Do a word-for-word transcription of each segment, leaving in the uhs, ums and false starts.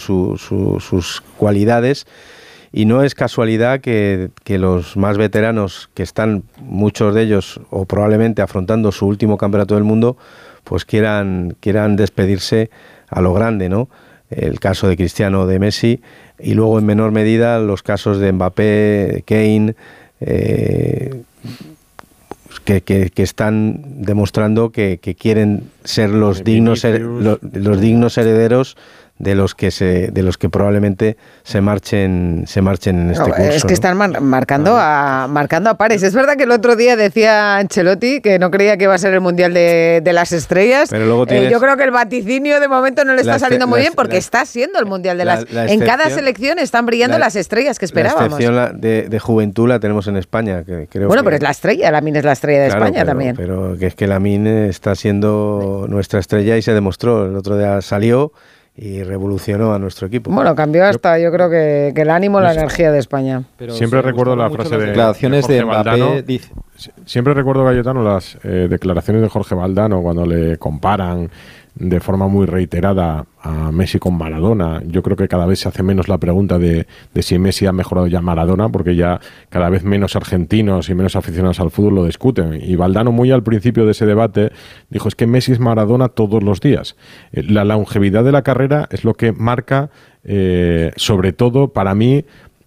su, su, sus cualidades. Y no es casualidad que, que los más veteranos, que están muchos de ellos o probablemente afrontando su último campeonato del mundo, pues quieran, quieran despedirse a lo grande, ¿no? El caso de Cristiano, de Messi, y luego en menor medida los casos de Mbappé, Kane, eh, que, que, que están demostrando que, que quieren ser los dignos, los, los dignos herederos de los que se de los que probablemente se marchen se marchen en este no, curso. Es que ¿no? están mar- marcando a marcando a pares. Es verdad que el otro día decía Ancelotti que no creía que iba a ser el Mundial de, de las Estrellas. Pero luego tienes, eh, yo creo que el vaticinio de momento no le está saliendo muy la, bien porque la, está siendo el Mundial de la, las... La en cada selección están brillando la, las estrellas que esperábamos. La excepción de, de juventud la tenemos en España. Que creo bueno, que, pero es la estrella, Lamine es la estrella de claro, España pero, también. Pero que es que Lamine está siendo nuestra estrella y se demostró. El otro día salió y revolucionó a nuestro equipo. Bueno, cambió hasta yo creo que, que el ánimo, la energía de España. Pero siempre recuerdo la frase de declaraciones de, de Mbappé. Valdano, dice. Siempre recuerdo, Cayetano, las eh, declaraciones de Jorge Valdano cuando le comparan de forma muy reiterada a Messi con Maradona. Yo creo que cada vez se hace menos la pregunta de, de si Messi ha mejorado ya Maradona, porque ya cada vez menos argentinos y menos aficionados al fútbol lo discuten. Y Valdano, muy al principio de ese debate, dijo, es que Messi es Maradona todos los días. La longevidad de la carrera es lo que marca, eh, sobre todo para mí,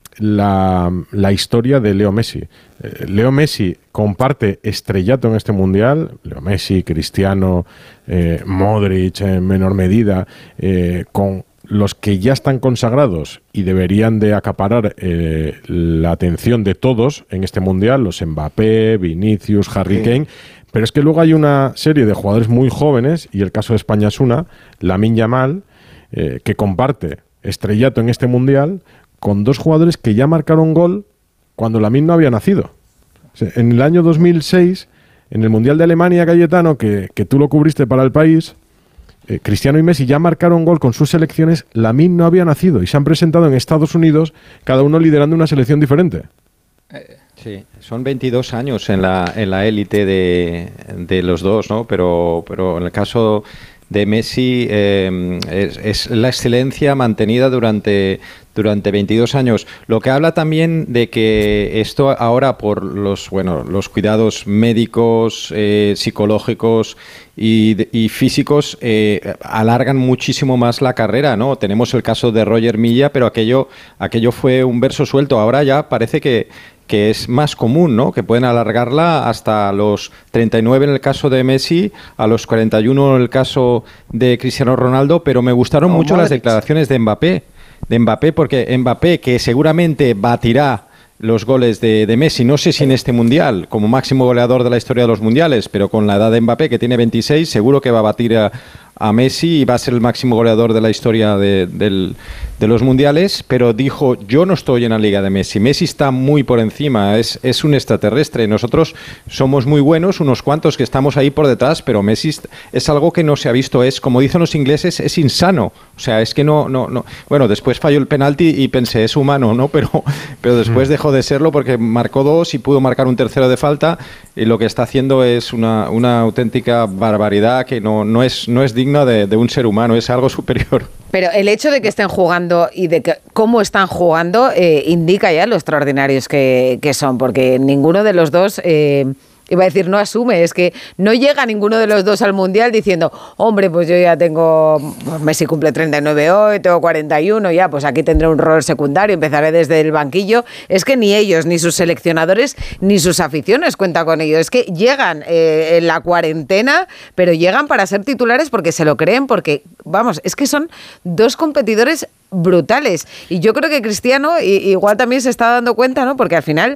La, la historia de Leo Messi. Eh, Leo Messi comparte estrellato en este Mundial, Leo Messi, Cristiano, eh, Modric en menor medida, eh, con los que ya están consagrados y deberían de acaparar eh, la atención de todos en este Mundial, los Mbappé, Vinicius, Harry sí. Kane, pero es que luego hay una serie de jugadores muy jóvenes, y el caso de España es una, Lamine Yamal, eh, que comparte estrellato en este Mundial con dos jugadores que ya marcaron gol cuando Lamine no había nacido. O sea, en el año dos mil seis, en el Mundial de Alemania, Cayetano, que, que tú lo cubriste para El País, eh, Cristiano y Messi ya marcaron gol con sus selecciones, Lamine no había nacido y se han presentado en Estados Unidos, cada uno liderando una selección diferente. Eh, sí, son veintidós años en la en la élite de, de los dos, ¿no? Pero, pero en el caso de Messi eh, es, es la excelencia mantenida durante, durante veintidós años. Lo que habla también de que esto ahora por los, bueno, los cuidados médicos, eh, psicológicos y, y físicos eh, alargan muchísimo más la carrera, ¿no? Tenemos el caso de Roger Milla, pero aquello, aquello fue un verso suelto. Ahora ya parece que que es más común, ¿no? Que pueden alargarla hasta los treinta y nueve en el caso de Messi, a los cuarenta y uno en el caso de Cristiano Ronaldo, pero me gustaron oh, mucho Modric. Las declaraciones de Mbappé, de Mbappé, porque Mbappé, que seguramente batirá los goles de, de Messi, no sé si en este Mundial, como máximo goleador de la historia de los Mundiales, pero con la edad de Mbappé, que tiene veintiséis, seguro que va a batir a, a Messi y va a ser el máximo goleador de la historia de, del, de los Mundiales, pero dijo, yo no estoy en la liga de Messi, Messi está muy por encima, es, es un extraterrestre, nosotros somos muy buenos, unos cuantos que estamos ahí por detrás, pero Messi es algo que no se ha visto, es, como dicen los ingleses, es insano, o sea, es que no, no, no, bueno, después falló el penalti y pensé, es humano, ¿no? Pero, pero después dejó de serlo porque marcó dos y pudo marcar un tercero de falta, y lo que está haciendo es una, una auténtica barbaridad que no, no es, no es digna de, de un ser humano, es algo superior. Pero el hecho de que estén jugando y de que cómo están jugando eh, indica ya lo extraordinarios que, que son, porque ninguno de los dos... Eh, Iba a decir, no asume, es que no llega ninguno de los dos al Mundial diciendo, hombre, pues yo ya tengo, pues Messi cumple treinta y nueve hoy, tengo cuarenta y uno, ya, pues aquí tendré un rol secundario, empezaré desde el banquillo. Es que ni ellos, ni sus seleccionadores, ni sus aficiones cuentan con ello. Es que llegan eh, en la cuarentena, pero llegan para ser titulares porque se lo creen, porque, vamos, es que son dos competidores brutales. Y yo creo que Cristiano y, igual también se está dando cuenta, ¿no? Porque al final...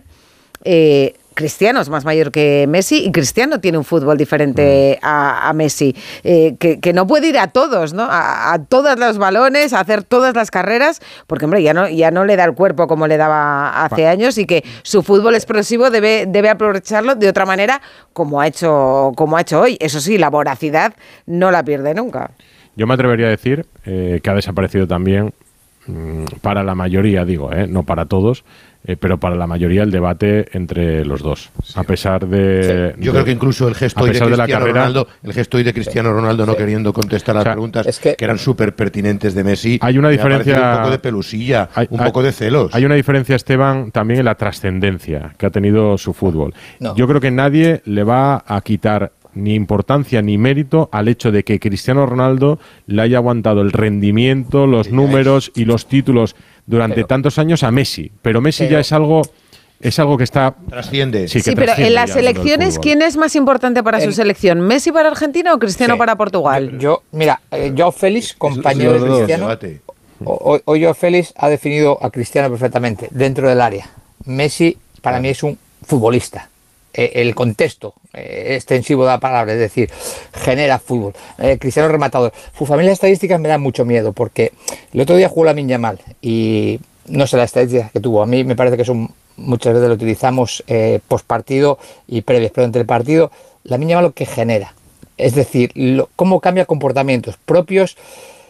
Eh, Cristiano es más mayor que Messi y Cristiano tiene un fútbol diferente a, a Messi, eh, que, que no puede ir a todos, ¿no? A, a todos los balones, a hacer todas las carreras, porque hombre, ya no, ya no le da el cuerpo como le daba hace años, y que su fútbol explosivo debe, debe aprovecharlo de otra manera como ha hecho, como ha hecho hoy. Eso sí, la voracidad no la pierde nunca. Yo me atrevería a decir eh, que ha desaparecido también, mmm, para la mayoría, digo, eh, no para todos, eh, pero para la mayoría el debate entre los dos, sí. a pesar de... Sí. Yo de, creo que incluso el gesto hoy de Cristiano de carrera, Ronaldo, el gesto hoy de Cristiano Ronaldo no sí. queriendo contestar a las o sea, preguntas es que, que eran súper pertinentes de Messi, hay una diferencia, un poco de pelusilla, hay, un hay, poco de celos. Hay una diferencia, Esteban, también en la trascendencia que ha tenido su fútbol. No. Yo creo que nadie le va a quitar ni importancia ni mérito al hecho de que Cristiano Ronaldo le haya aguantado el rendimiento, los números y los títulos durante pero, tantos años a Messi. Pero Messi pero, ya es algo... Es algo que está... Trasciende. Sí, que sí pero en las selecciones, ¿quién es más importante para el, su selección? ¿Messi para Argentina o Cristiano sí. para Portugal? Yo, yo mira, eh, Joao Félix, compañero de Cristiano, hoy, hoy Joao Félix ha definido a Cristiano perfectamente, dentro del área. Messi, para mí, es un futbolista. Eh, el contexto eh, extensivo de la palabra, es decir, genera fútbol. Eh, Cristiano rematador. Sus familias estadísticas me dan mucho miedo, porque el otro día jugó Lamine Yamal y no sé las estadísticas que tuvo. A mí me parece que son... Muchas veces lo utilizamos eh, post partido y previas, pero entre el partido, Lamine Yamal lo que genera, es decir, lo, cómo cambia comportamientos propios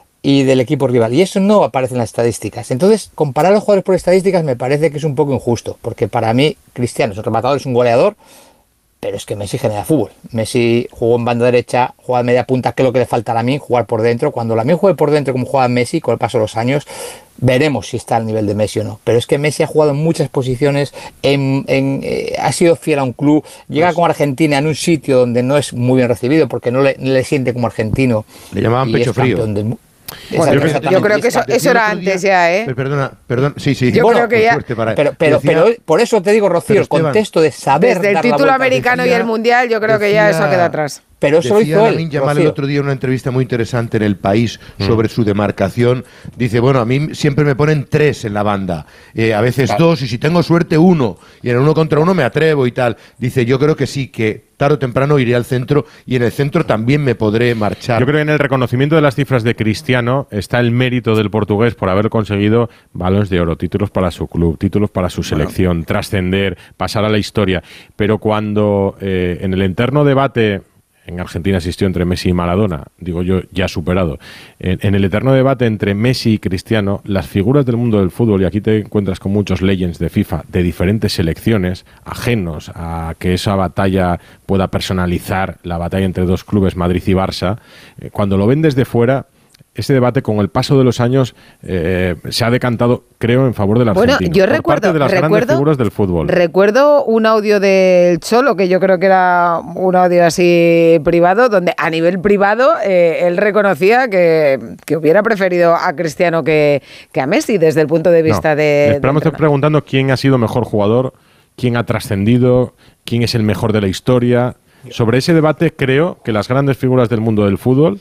y del equipo rival, y eso no aparece en las estadísticas. Entonces, comparar a los jugadores por estadísticas me parece que es un poco injusto, porque para mí Cristiano es un rematador, es un goleador, pero es que Messi genera fútbol. Messi jugó en banda derecha, juega en media punta, que es lo que le falta a Lamine, jugar por dentro. Cuando Lamine juegue por dentro como juega Messi, con el paso de los años, veremos si está al nivel de Messi o no. Pero es que Messi ha jugado en muchas posiciones, en, en, eh, ha sido fiel a un club, llega pues, como Argentina en un sitio donde no es muy bien recibido, porque no le, no le siente como argentino. Le llamaban pecho frío. Del, Bueno, yo, creo, yo creo que eso, eso era antes ya, ¿eh? Perdona, perdón, sí, sí. Yo bueno, creo que ya. Para, pero, pero, decía, pero por eso te digo, Rocío, el Esteban, contexto de saber. Desde el título americano decía, y el mundial, yo creo decía, que ya eso queda atrás. Pero eso lo hizo él. Lamine Yamal el otro día en una entrevista muy interesante en El País mm. sobre su demarcación. Dice, bueno, a mí siempre me ponen tres en la banda, eh, a veces claro. dos, y si tengo suerte uno, y en el uno contra uno me atrevo y tal. Dice, yo creo que sí, que tarde o temprano iré al centro y en el centro también me podré marchar. Yo creo que en el reconocimiento de las cifras de Cristiano está el mérito del portugués por haber conseguido balones de oro, títulos para su club, títulos para su selección, bueno. trascender, pasar a la historia. Pero cuando eh, en el eterno debate... En Argentina existió entre Messi y Maradona, digo yo, ya superado. En, en el eterno debate entre Messi y Cristiano, las figuras del mundo del fútbol, y aquí te encuentras con muchos legends de FIFA, de diferentes selecciones, ajenos a que esa batalla pueda personalizar la batalla entre dos clubes, Madrid y Barça, eh, cuando lo ven desde fuera, ese debate con el paso de los años eh, se ha decantado, creo, en favor del argentino. Bueno, yo por recuerdo, parte de las recuerdo, grandes figuras del fútbol. Recuerdo un audio del Cholo, que yo creo que era un audio así privado, donde a nivel privado eh, él reconocía que, que hubiera preferido a Cristiano que, que a Messi desde el punto de vista no, de... Esperamos de preguntando quién ha sido mejor jugador, quién ha trascendido, quién es el mejor de la historia. Sobre ese debate creo que las grandes figuras del mundo del fútbol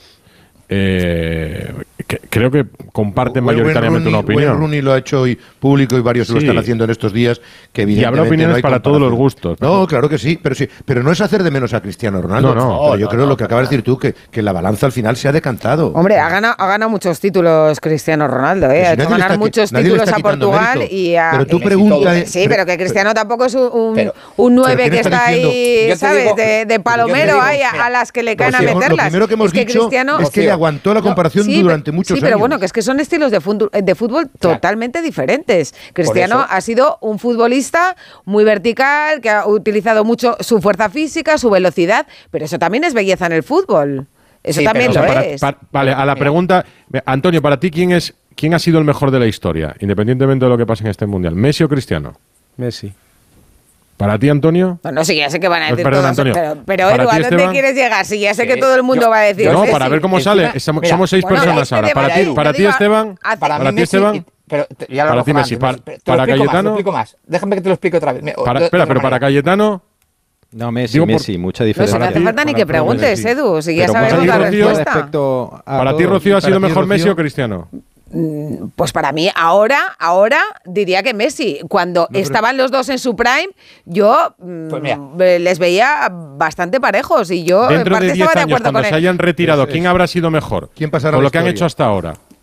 Eh, que, creo que comparten Wayne mayoritariamente Rooney, una opinión. Wayne Rooney lo ha hecho hoy público y varios sí. lo están haciendo en estos días. Que evidentemente y habrá opiniones no hay para todos los gustos. No, ¿no? Claro que sí, pero sí, pero no es hacer de menos a Cristiano Ronaldo. No, no, pero yo no, creo no, lo que acabas de decir tú, que, que la balanza al final se ha decantado. Hombre, ha ganado, ha ganado muchos títulos Cristiano Ronaldo, ¿eh? Si ha hecho ganar está, muchos títulos a Portugal mérito. y a... Pero tú preguntas... Sí, pero que Cristiano tampoco es un, un, pero, un nueve que está ahí, ¿sabes? Digo, de, de palomero digo, ahí a, a las que le caen a meterlas. Lo primero que hemos dicho es que le aguantó la comparación Sí, durante muchos sí, pero años. bueno, que es que son estilos de fútbol, de fútbol totalmente claro. diferentes. Cristiano ha sido un futbolista muy vertical, que ha utilizado mucho su fuerza física, su velocidad, pero eso también es belleza en el fútbol. Eso sí, también pero, lo o sea, es. Para, para, vale, a la Mira. pregunta, Antonio, para ti, ¿quién es quién ha sido el mejor de la historia, independientemente de lo que pase en este Mundial? ¿Messi o Cristiano? Messi. ¿Para ti, Antonio? No, no, sí, ya sé que van a decir Perdón, todos, Antonio. pero, pero Edu, ¿a dónde quieres llegar? Sí, ya sé sí, que todo el mundo yo, va a decir No, Messi. para ver cómo sale. Estamos, mira, somos seis bueno, personas ahora. Para ti, para ti Esteban. Para, para ti, Esteban. Pero ya lo para ti, Messi. Para, te para lo Cayetano. Más, te lo explico más. Déjame que te lo explique otra vez. Para, espera, pero para Cayetano. No, Messi, Digo, Messi, por, mucha diferencia. No se hace falta ni que preguntes, Edu, si ya sabemos la respuesta. Para ti, Rocío, ¿ha sido mejor Messi o Cristiano? Pues para mí, ahora, ahora diría que Messi. Cuando no, estaban los dos en su prime, yo pues les veía bastante parejos y yo dentro en parte de diez estaba años, de acuerdo cuando con se él. hayan retirado, ¿quién habrá sido mejor? ¿Quién pasará con lo historia? que han hecho hasta ahora?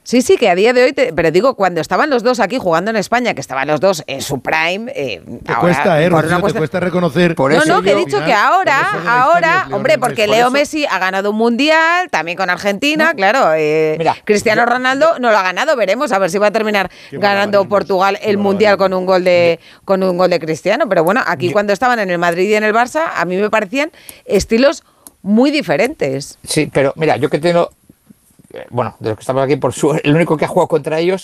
Sí, sí, que a día de hoy, te, pero digo, cuando estaban los dos aquí jugando en España, que estaban los dos en su prime, eh, te ahora, cuesta, eh, Rocío, cuesta... te cuesta reconocer. Por eso no, no, que he dicho final, que ahora, ahora, hombre, porque Leo eso... Messi ha ganado un mundial, también con Argentina, ¿no? Claro, eh, Mira, Cristiano yo, Ronaldo yo, no lo ha ganado, veremos a ver si va a terminar ganando Portugal el mundial con un gol de con un gol de Cristiano, pero bueno, aquí yo, cuando estaban en el Madrid y en el Barça, a mí me parecían estilos muy diferentes. Sí, pero mira, yo que tengo bueno, de los que estamos aquí, por su, el único que ha jugado contra ellos